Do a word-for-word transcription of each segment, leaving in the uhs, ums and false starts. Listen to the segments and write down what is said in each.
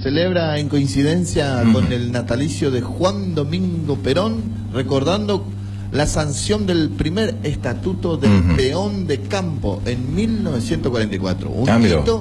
celebra en coincidencia mm. con el natalicio de Juan Domingo Perón, recordando la sanción del primer estatuto del mm. peón de campo en mil novecientos cuarenta y cuatro. Un ah, hito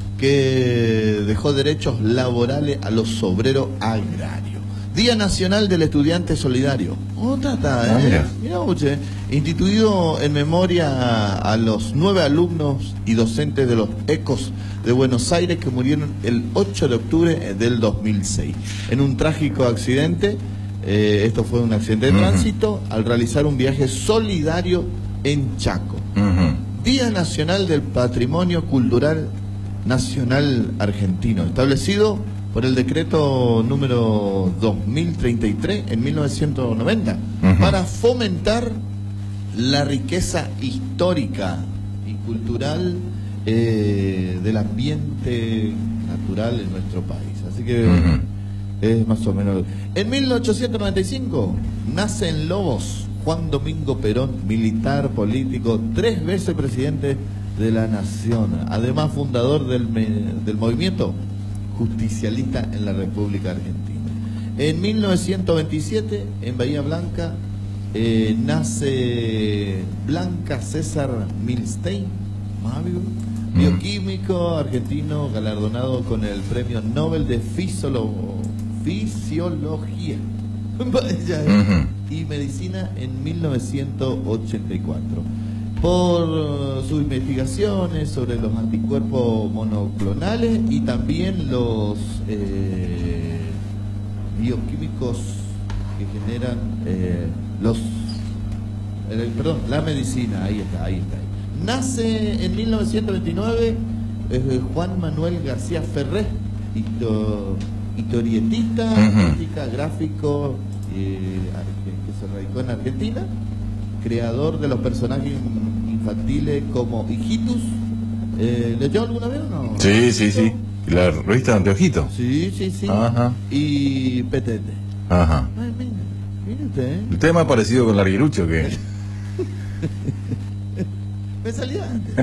que dejó derechos laborales a los obreros agrarios. Día Nacional del Estudiante Solidario. Otra está, ¿eh? Ah, mira. Mirá, oye, instituido en memoria a, a los nueve alumnos y docentes de los ECOS de Buenos Aires que murieron el ocho de octubre del dos mil seis. En un trágico accidente, eh, esto fue un accidente de uh-huh. tránsito, al realizar un viaje solidario en Chaco. Uh-huh. Día Nacional del Patrimonio Cultural Nacional Argentino, establecido por el decreto número dos mil treinta y tres en mil novecientos noventa, uh-huh. para fomentar la riqueza histórica y cultural eh, del ambiente natural en nuestro país. Así que uh-huh. es más o menos. En mil ochocientos noventa y cinco nace en Lobos Juan Domingo Perón, militar, político, tres veces presidente de la nación, además fundador del, del movimiento justicialista en la República Argentina. En mil novecientos veintisiete, en Bahía Blanca, eh, nace Blanca César Milstein, mm. bioquímico argentino galardonado con el Premio Nobel de Fisiolo Fisiología uh-huh. y Medicina en mil novecientos ochenta y cuatro. Por uh, sus investigaciones sobre los anticuerpos monoclonales y también los eh, bioquímicos que generan eh, los eh, perdón, la medicina, ahí está, ahí está. Nace en mil novecientos veintinueve eh, Juan Manuel García Ferrer, hito, historietista, uh-huh. gráfico eh, que se radicó en Argentina, creador de los personajes infantiles como Hijitus. Eh, ¿Leyó alguna vez o no? Sí, sí, sí. La revista de Anteojito. Sí, sí, sí. Ajá. Y Petete. Ajá. Ay, mira, mira usted, ¿eh? El tema es parecido con Larguirucho que... Me salía antes.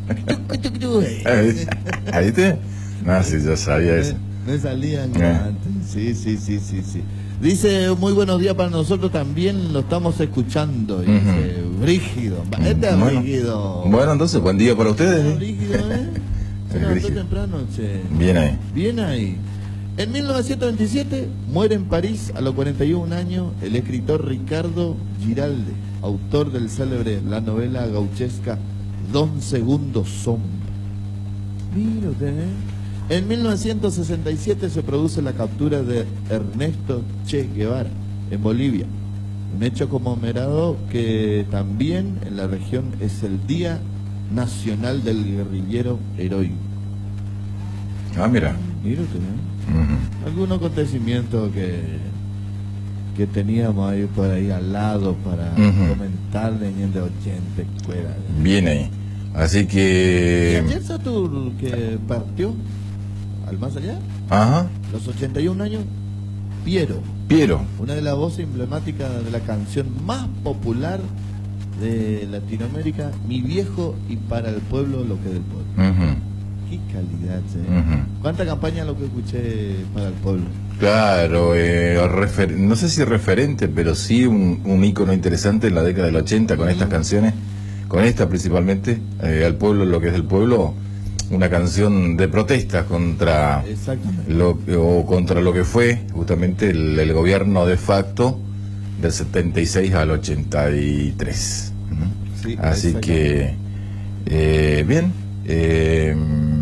¿Ahí te? No, sí, yo sabía eso. Me, me salían eh. antes. Sí, sí, sí, sí, sí. Dice, muy buenos días para nosotros, también lo estamos escuchando. Dice, uh-huh. Brígido. Este es bueno, Brígido. Bueno, entonces, buen día para ustedes. ¿Eh? Brígido, ¿eh? Se levantó temprano, che. Bien ahí. Bien ahí. En mil novecientos veintisiete muere en París a los cuarenta y un años el escritor Ricardo Giralde, autor del célebre la novela gauchesca Don Segundo Sombra. Mira usted, ¿eh? En mil novecientos sesenta y siete se produce la captura de Ernesto Che Guevara en Bolivia, un hecho conmemorado que también en la región es el Día Nacional del Guerrillero Heroico. Ah, mira. Mira usted, ¿eh? Uh-huh. Algún acontecimiento que que teníamos ahí por ahí al lado para uh-huh. comentar de de ochenta escuela. Bien ahí. Así que... ¿Y ayer Satur que partió al más allá? Ajá. Los ochenta y un años, Piero. Piero. Una de las voces emblemáticas de la canción más popular de Latinoamérica, Mi Viejo y Para el Pueblo lo que del pueblo. Uh-huh. Qué calidad, ¿eh? Uh-huh. ¿Cuánta campaña lo que escuché para el pueblo? Claro, eh, refer- no sé si referente, pero sí un, un ícono interesante en la década del ochenta con uh-huh. estas canciones, con esta principalmente, eh, al pueblo lo que es del pueblo, una canción de protesta contra lo, o contra lo que fue justamente el, el gobierno de facto del setenta y seis al ochenta y tres. ¿Mm? Sí, así que, eh, bien, eh,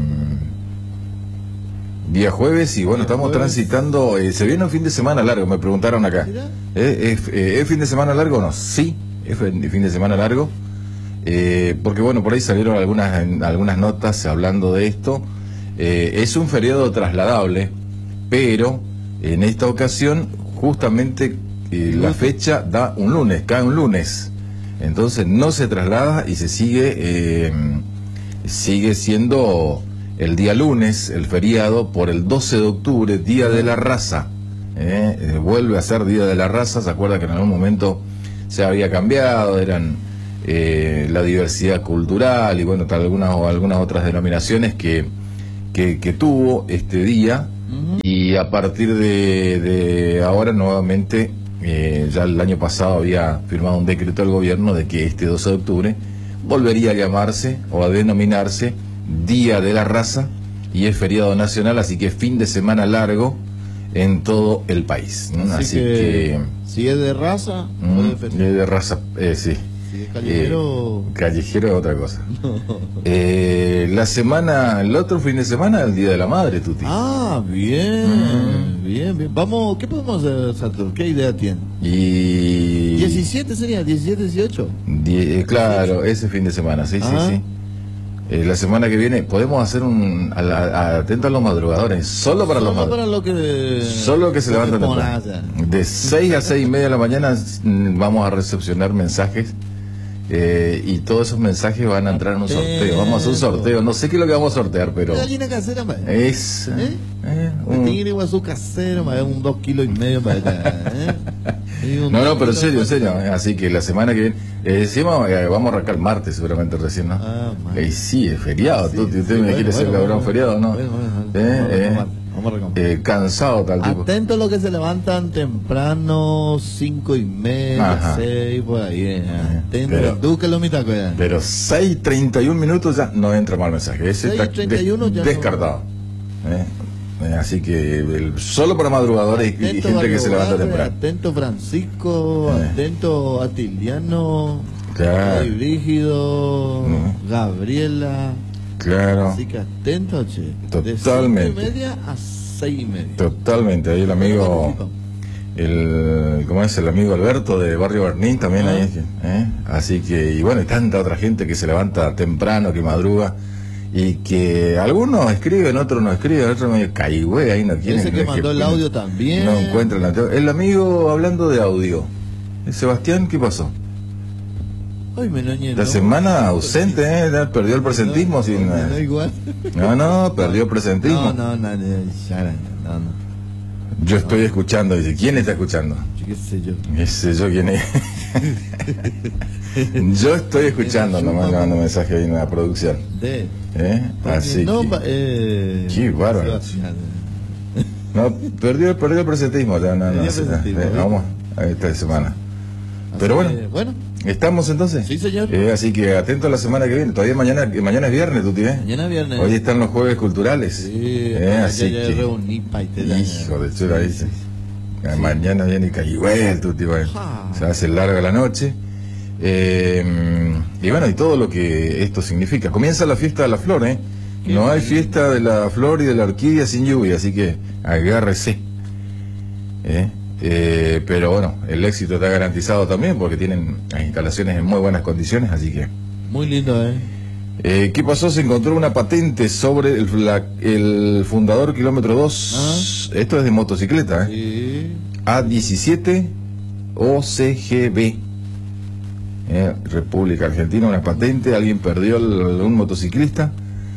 día jueves y bueno, estamos jueves. transitando, eh, se viene un fin de semana largo, me preguntaron acá. ¿Eh, es, eh, ¿Es fin de semana largo o no? Sí, es fin de semana largo. Eh, porque bueno, por ahí salieron algunas algunas notas hablando de esto. Eh, es un feriado trasladable, pero en esta ocasión justamente eh, la fecha da un lunes, cae un lunes, entonces no se traslada y se sigue eh, sigue siendo el día lunes el feriado por el doce de octubre, Día de la Raza. Eh, eh, vuelve a ser Día de la Raza. Se acuerda que en algún momento se había cambiado, eran Eh, la diversidad cultural y bueno, tal, algunas o algunas otras denominaciones que, que, que tuvo este día. Uh-huh. Y y a partir de, de ahora nuevamente, eh, ya el año pasado había firmado un decreto del gobierno de que este doce de octubre volvería a llamarse o a denominarse Día de la Raza, y es feriado nacional, así que fin de semana largo en todo el país, ¿no? Así, así que, que si es de raza, mm, puede festejar. es de raza, eh, sí. Si es callejero, Eh, callejero es otra cosa. eh, la semana, el otro fin de semana, el Día de la Madre, Tuti. Ah, bien, Mm. bien, bien. Vamos, ¿qué podemos hacer, Sato? ¿Qué idea tiene? Y diecisiete sería, diecisiete, dieciocho. Die- eh, claro, ese fin de semana, sí, Ah. sí, sí. Eh, la semana que viene podemos hacer un a la- a- atento a los madrugadores, solo para los Solo para madrugadores. lo que Solo que se lo que levantan pongas, temprano. De seis a seis y media de la mañana mm, vamos a recepcionar mensajes, eh, y todos esos mensajes van a entrar en un sorteo. Vamos a hacer un sorteo, no sé qué es lo que vamos a sortear, pero gallina casera, ma. es ¿Eh? eh, Un un- tigre guazú casero, ma, un dos kilos y medio para allá, ¿eh? Y un No, no, dos pero en kilos serio, en para serio. allá. eh, Así que la semana que viene, eh, encima eh, vamos a arrancar martes seguramente recién, ¿no? Ah, man. Eh, sí, es feriado. Sí, tú, usted sí, me bueno, quiere hacer bueno, cabrón bueno, feriado, ¿no? bueno, bueno, bueno. Eh, Vamos a eh, recomar, vamos a recomar. eh, cansado tal tipo. Atento a los que se levantan temprano, cinco y media, Ajá. seis, por ahí. Eh. Atento, Pero- dúquelo mi taco ya. Pero seis treinta y un minutos ya no entra mal mensaje. Ese está seis treinta y uno des- ya no- descartado. Eh, eh, así que el- solo para madrugadores y, y Atento, gente que se Barrio levanta Barre, temprano. Atento Francisco, Eh. atento Atiliano, Claro. Rey Brígido, Mm. Gabriela. Claro, Así que atento, che. De Totalmente. cinco y media a seis y media. totalmente. Ahí el amigo, el ¿cómo es? El amigo Alberto de Barrio Bernín también Ah. ahí. ¿eh? Así que, y bueno, y tanta otra gente que se levanta temprano, que madruga. Y que algunos escriben, otros no escriben, otros no caí, güey, ahí no quieren. Ese que es mandó el audio también. No encuentran la... El amigo hablando de audio. Eh, Sebastián, ¿qué pasó? Ay, me noñé, La ¿no? semana ausente, ¿eh? Ya perdió el presentismo. No, sin, no, no, igual. no, no, perdió el presentismo. No, no, no, no, ya, no, no. Yo estoy escuchando, dice, ¿quién está escuchando? Yo qué sé yo. Ese yo quién es. Yo estoy escuchando, nomás le mando mensaje ahí en la producción. De. ¿Eh? Así no, que... pa- eh, Qué bárbaro. Sebastián. No, perdió, perdió el presentismo. Ya, no, no, Perdió el sí, presentismo, eh, ¿eh? vamos a esta semana. Así Pero bueno, que, bueno, ¿estamos entonces? Sí, señor. Eh, así que atento a la semana que viene. Todavía mañana, mañana es viernes, tú tienes. mañana viernes. Hoy están los jueves culturales. Sí, Eh, ya, así ya que... reuní pa' y te da- Hijo de chura, Sí, dice. sí. Eh, Mañana viene Caiguel, tu tío. eh. Ah. Se hace larga la noche. Eh, y bueno, y todo lo que esto significa. Comienza la fiesta de la flor, ¿eh? Qué No hay bonito. fiesta de la flor y de la orquídea sin lluvia, así que agárrese. ¿Eh? Eh, pero bueno, el éxito está garantizado también porque tienen las instalaciones en muy buenas condiciones, así que... Muy lindo, ¿eh? Eh, ¿Qué pasó? Se encontró una patente sobre el, la- el fundador kilómetro dos. Esto es de motocicleta, ¿eh? Sí. A diecisiete O C G B. Eh, República Argentina, una patente. Alguien perdió el- un motociclista.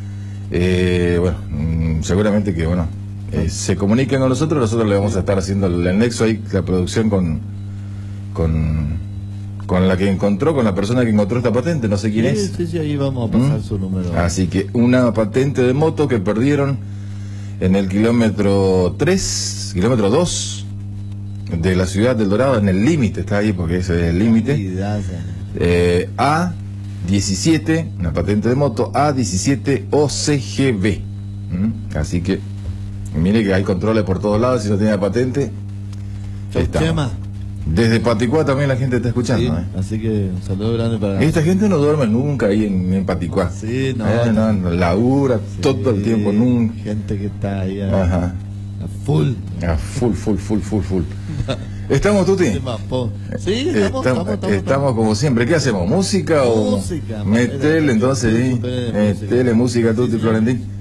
Eh, bueno, mm, seguramente que, bueno, eh, se comuniquen con nosotros. Nosotros le vamos a estar haciendo el, el nexo ahí, la producción con, con, con la que encontró, con la persona que encontró esta patente. No sé quién Sí, es. sí, sí, ahí vamos a pasar ¿Mm? su número. Así que una patente de moto que perdieron en el kilómetro tres, kilómetro dos de la ciudad del Dorado, en el límite, está ahí porque ese es el límite. Calidad, Eh, A diecisiete, una patente de moto, A diecisiete O C G B. ¿Mm? Así que, mire que hay controles por todos lados, si no tiene la patente. Chau, estamos. Chema. Desde Paticuá también la gente está escuchando. Sí, ¿eh? así que un saludo grande para... Esta gente no duerme nunca ahí en, en Paticuá. Sí, no, Eh, no, no, labura Sí, todo el tiempo, nunca. Gente que está ahí a, Ajá. a full. Ah, full, full, full, full, full. ¿Estamos, Tuti? Se mapó. Sí, Eh, estamos, estamos, estamos, estamos, estamos como siempre. ¿Qué hacemos? ¿Música o...? Música. Metele entonces, sí. Metele, Metele música, Tuti, Sí, sí. Florentín.